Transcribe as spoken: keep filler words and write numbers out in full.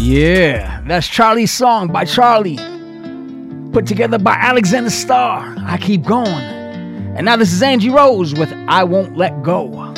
Yeah, that's Charlie's song by Charlie, put together by Alexander Starr. I Keep Going. And now this is Angie Rose with I Won't Let Go.